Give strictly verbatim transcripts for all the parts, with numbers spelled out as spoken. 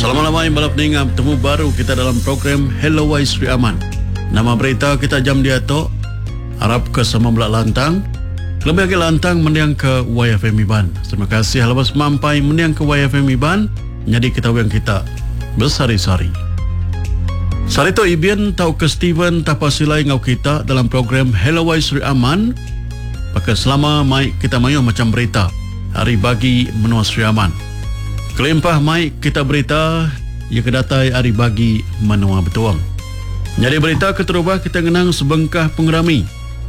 Assalamualaikum balap ninga bertemu baru kita dalam program Hello Wai Sri Aman. Nama berita kita jam dia tu Arab ke sama belak lantang. Lebih lagi lantang mendiang ke Y F M Iban. Terima kasih lepas mampai mendiang ke Y F M Iban. Jadi kita yang kita bersari-sari. Sari tu Ibian tahu ke Steven tapasilai ngau kita dalam program Hello Wai Sri Aman. Pakai selama mai kita mayuh macam berita hari bagi menua Sri Aman. Kelimpah mai kita berita ia kedatai hari bagi menua betuang. Jadi berita keterubah kita ngenang sebengkah pengerami.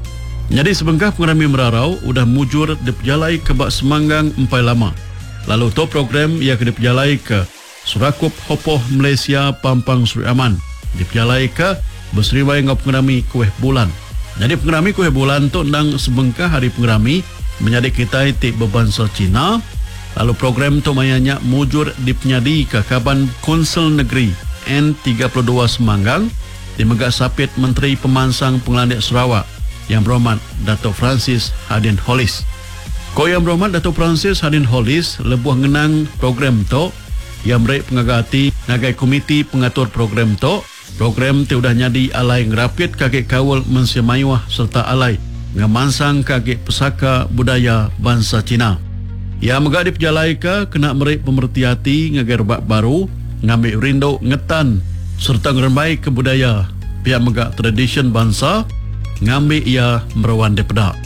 Jadi sebengkah pengerami merarau udah mujur diperjalai ke bak semanggang empai lama. Lalu to program ia ke diperjalai ke Surakup Hopoh Malaysia Pampang Sri Aman. Diperjalai ke berseribai ngau pengerami kuih bulan. Jadi pengerami kuih bulan tu nang sebengkah hari pengerami menjadi kita ti berbangsa Cina. Lalu program tu mayanya mujur dipenyadi ke Kaban Konsul Negeri N tiga puluh dua Semanggang di Megak Sapit Menteri Pemansang Pengelandik Sarawak yang berhormat Datuk Francis Hadin Hollis. Ko yang berhormat Datuk Francis Hadin Hollis lebuh ngenang program tu yang mereka pengagati ngagai komiti pengatur program tu. Program tu udah nyadi alai ngerapit kakek kawal mensiamayuah serta alai ngemansang kakek pesaka budaya bangsa Cina. Ya megak diperjalai ke kena merik pemerti hati ngagai rebak baru ngambil rindu ngetan serta ngerembai ke budaya pihak megak tradition bangsa ngambil ia merawan depedak.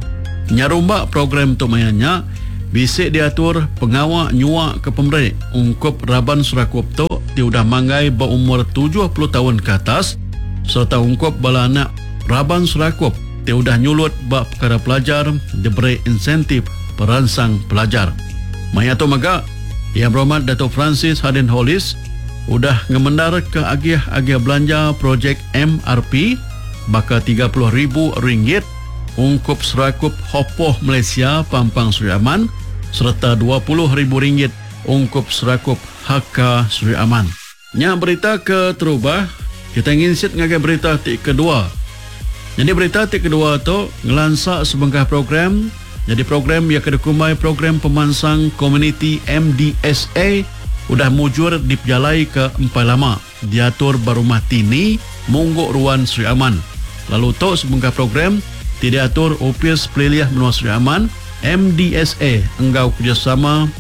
Nyarumbak program tu mayanya bisik diatur pengawak nyuak ke pemerik ungkup Raban Surakup tu diudah manggai berumur tujuh puluh tahun ke atas serta ungkup bala anak Raban Surakup diudah nyulut bak perkara pelajar diberi insentif peransang pelajar. Maya tu megak yang berhormat Datuk Francis Hadin Hollis udah ngemendar ke agiah-agiah belanja projek M R P baka tiga puluh ribu ringgit ungkup Surakup Hopoh Malaysia Pampang Sri Aman serta dua puluh ribu ringgit ungkup Surakup H K Sri Aman. Nya berita ke terubah kita ingin sit ngagai berita ti kedua. Jadi berita ti kedua tu ngelansak sebengkah program. Jadi program yang kedekumai program pemansang komuniti M D S A udah mujur diperjalai ke empai lama diatur Barumah Tini Mungguk Ruan Sri Aman. Lalu tu sebengkah program tidak atur Opis Peliliah Menua Sri Aman M D S A enggau kerjasama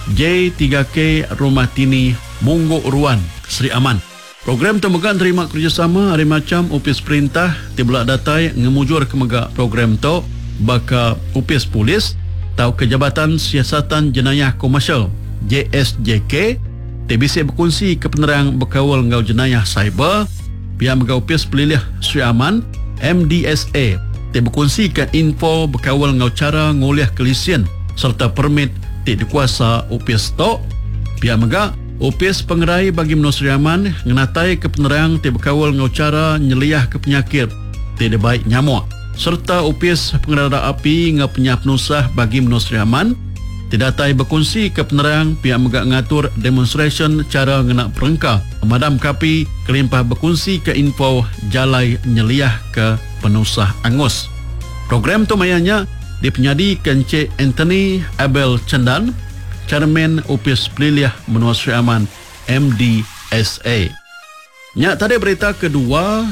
J tiga K Rumah Tini Mungguk Ruan Sri Aman. Program tu megak terima kerjasama hari macam Opis Perintah tibulak datai ngemujur ke megak program tu baka Upis Polis atau Kejabatan Siasatan Jenayah Komersial J S J K T B C berkongsi ke penerang berkawal ngau jenayah cyber pihak megau Upis Pelilih Sri Aman M D S A T berkongsi ke info berkawal ngau cara nguliah kelisian serta permit T dikuasa Upis Tok pihak megak Upis Pengerai bagi Menua Sri Aman ngenatai ke penerang T berkawal ngau cara nyeliah ke penyakit T baik nyamuk serta Upis Pengerada Api ngau penyap nusah bagi Menua Sri Aman didatai berkongsi ke penerang pihak megak ngatur demonstration cara ngenak perengkah pemadam kapi kelimpah berkongsi ke info jalai nyeliah ke penusah angus. Program tu mayanya dipenyadi ke Encik Anthony Abel Cendan Chairman Upis Peliliah Menua Sri Aman M D S A. Nya tadi berita kedua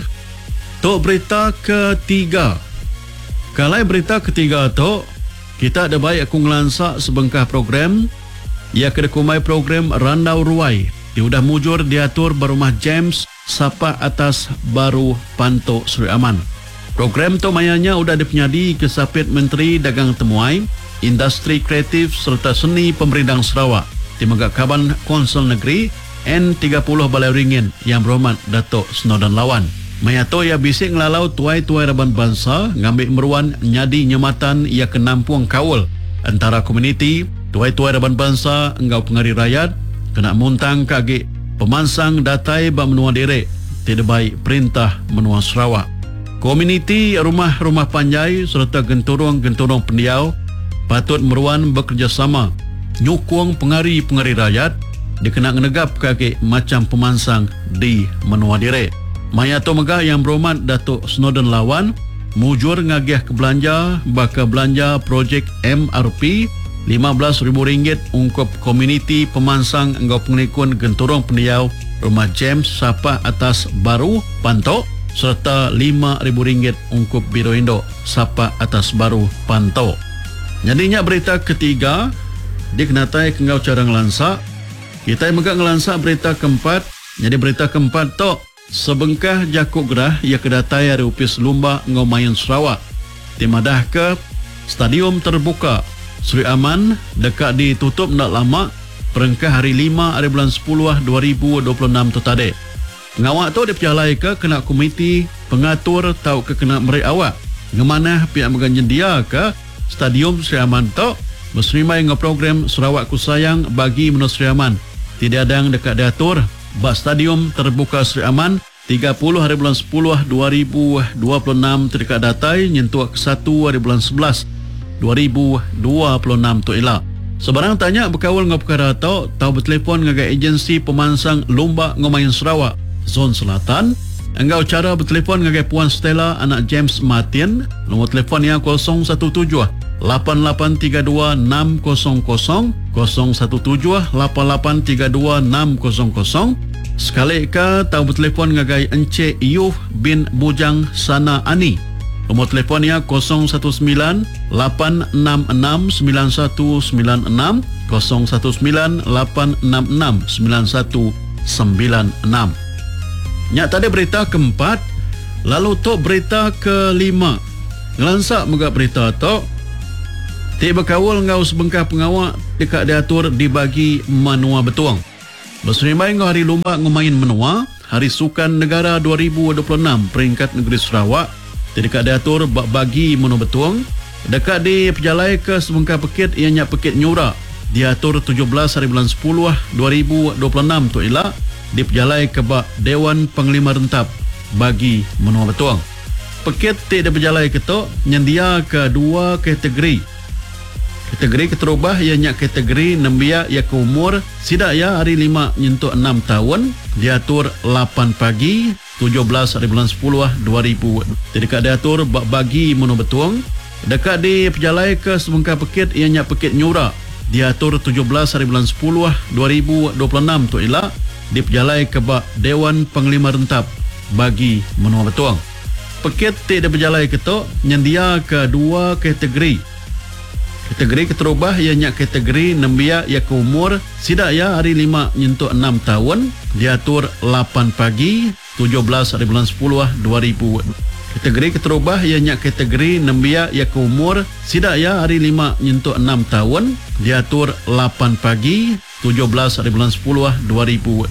tu berita ketiga. Kalau berita ketiga tu kita ada baik aku ngelansak sebengkah program ia kedekumai program Randau Ruai diudah mujur diatur Barumah James Sapa Atas Baru Pantok Sri Aman. Program tu mayanya udah dipenyadi ke Sapit Menteri Dagang Temuai Industri Kreatif serta Seni Pemerintah Sarawak di Megak Kaban Konsul Negeri N tiga puluh Balai Ringin yang berhormat Datuk Snowden Lawan. Mayato ia bisik ngelalau tuai-tuai Raban Bangsa ngambil meruan nyadi nyematan ia ke nampuang kawal antara komuniti tuai-tuai Raban Bangsa enggau pengari rakyat kena muntang kaki pemansang datai ba menua derek tidak baik perintah menua Sarawak. Komuniti rumah-rumah panjai serta genturung-genturung pendiau patut meruan bekerjasama nyukung pengari-pengari rakyat dikena ngenegap kaki macam pemansang di menua derek. Mayato megah yang berhormat Datuk Snowden Lawan mujur ngagiah ke belanja baka belanja projek M R P lima belas ribu ringgit ungkup komuniti pemansang engkau pengelikun genturung pendiau rumah James Sapah atas baru Panto serta lima ribu ringgit ungkup Biro Indo Sapah atas baru Panto. Jadinya berita ketiga dikenatai kengau cara ngelansak. Kita megak ngelansak berita keempat. Jadi berita keempat tu sebengkah jakuk gerah ia kedatai hari upis lumba ngomayan Sarawak. Timadah ke stadium terbuka Sri Aman dekat ditutup nak lama perengkah hari lima hari bulan sepuluh dua ribu dua puluh enam tu tadi. Ngawak tu diperjalai ke kena komiti pengatur tau ke kena merik awak. Ngemana pihak meganjen dia ke stadium Sri Aman tu berserimai dengan program Sarawak Ku Sayang bagi menurut Sri Aman. Tidak ada yang dekat diatur bak stadium terbuka Sri Aman tiga puluh hari bulan sepuluh dua ribu dua puluh enam terdekat datai nyentuh ke satu hari bulan sebelas dua ribu dua puluh enam tu ilah. Sebarang tanya berkawal dengan perkara tau, tau bertelefon dengan agensi pemansang lomba ngomayan Sarawak Zon Selatan. Enggau cara bertelefon dengan Puan Stella anak James Martin. Nombor telefon yang kosong satu tujuh lapan lapan tiga dua enam kosong kosong kosong satu tujuh lapan lapan tiga dua enam kosong kosong. Sekali ke tau bertelefon dengan Encik Yuf bin Bujang Sana Ani. Nombor telefonnya kosong satu sembilan lapan enam enam sembilan satu sembilan enam kosong satu sembilan lapan enam enam sembilan satu sembilan enam. Nyak tadi berita keempat, lalu tok berita kelima. Ngelansak megak berita tok. Tik berkawal ngau sebengkah pengawak dekat diatur dibagi menua betuang. Berserimai ngau hari lomba ngomain menua, Hari Sukan Negara dua ribu dua puluh enam peringkat negeri Sarawak. Dekat diatur bagi menua betuang. Dekat di perjalai ke sebengkah pekit ianya pekit nyura. Diatur tujuh belas hari bulan sepuluh dua ribu dua puluh enam tu ialah di perjalai ke bak Dewan Panglima Rentap bagi menua betuang. Pekit ti di perjalai ke tu nyendia ke dua kategori. Kategori keterubah ianya kategori nembia ia ke umur sidak ya hari lima nyentuh enam tahun. Diatur lapan pagi tujuh belas hari bulan sepuluh dua ribu. Dekat diatur bagi menua betuang. Dekat di perjalai ke sebengkah pekit ianya pekit nyura. Diatur tujuh belas hari bulan sepuluh dua ribu dua puluh enam tu ialah di perjalai ke bak Dewan Panglima Rentap bagi menua betuang. Pekit ti di perjalai ke tu nyendia ke dua kategori. Kategori keterubah ianya kategori nembia ia ke umur sidak ya hari lima nyentuh enam tahun. Diatur lapan pagi tujuh belas hari bulan sepuluh dua ribu. Kategori keterubah ianya kategori nembia ia ke umur sidak ya hari lima nyentuh enam tahun. Diatur lapan pagi tujuh belas hari bulan sepuluh dua ribu.